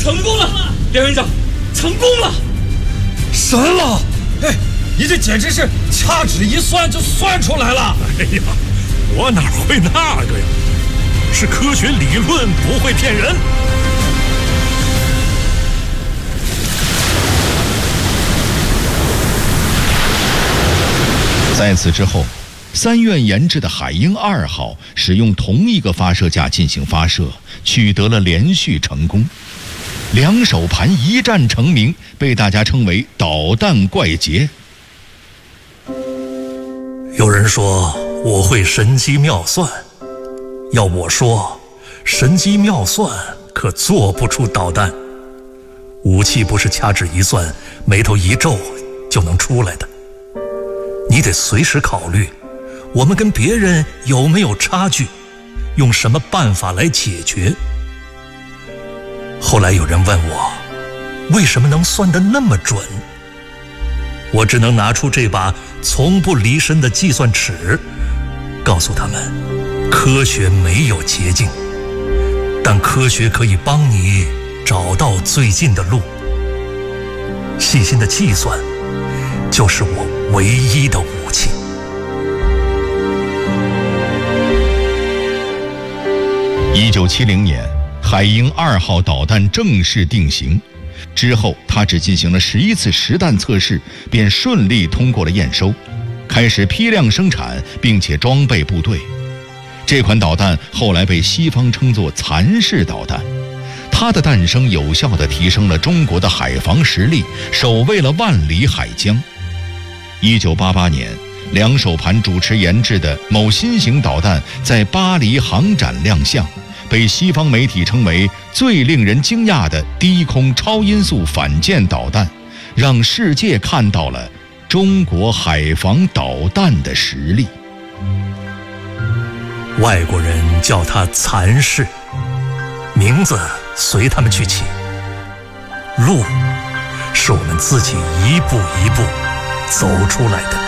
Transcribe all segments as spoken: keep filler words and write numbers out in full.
成功了，梁院长，成功了！ 神了！哎，你这简直是掐指一算就算出来了。 哎呀，我哪会那个呀？是科学理论不会骗人。 在此之后，三院研制的海鹰二号使用同一个发射架进行发射，取得了连续成功。两手盘一战成名，被大家称为导弹怪杰。 有人说我会神机妙算，要我说，神机妙算可做不出导弹。武器不是掐指一算，眉头一皱就能出来的。你得随时考虑，我们跟别人有没有差距，用什么办法来解决。后来有人问我，为什么能算得那么准？我只能拿出这把从不离身的计算尺，告诉他们，科学没有捷径，但科学可以帮你找到最近的路。细心的计算，就是我唯一的武器。 一九七零年，海鹰二号导弹正式定型。之后，它只进行了十一次实弹测试，便顺利通过了验收，开始批量生产，并且装备部队。这款导弹后来被西方称作蚕式导弹。它的诞生有效地提升了中国的海防实力，守卫了万里海疆。一九八八年，梁守盘主持研制的某新型导弹在巴黎航展亮相，被西方媒体称为最令人惊讶的低空超音速反舰导弹，让世界看到了中国海防导弹的实力。 外国人叫它蚕式，名字随他们去起。路是我们自己一步一步走出来的。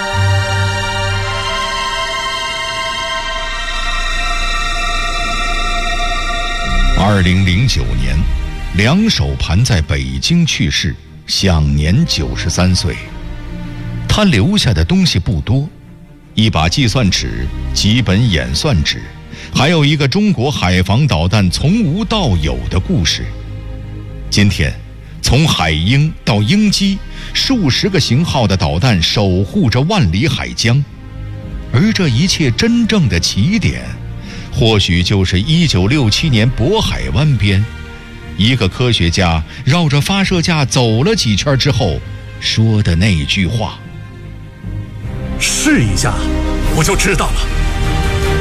二零零九年，梁守盘在北京去世，享年九十三岁。他留下的东西不多，一把计算尺，几本演算纸，还有一个中国海防导弹从无到有的故事。今天，从海鹰到鹰击，数十个型号的导弹守护着万里海疆，而这一切真正的起点，或许就是一九六七年渤海湾边，一个科学家绕着发射架走了几圈之后说的那句话： 试一下，我就知道了。